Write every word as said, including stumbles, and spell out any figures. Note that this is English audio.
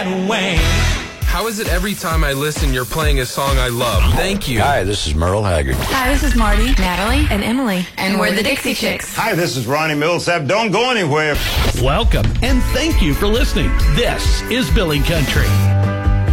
and Wayne. How is it every time I listen, you're playing a song I love? Thank you. Hi, this is Merle Haggard. Hi, this is Marty, Natalie, and Emily. And we're the Dixie Chicks. Hi, this is Ronnie Millsap. Don't go anywhere. Welcome, and thank you for listening. This is Billy Country.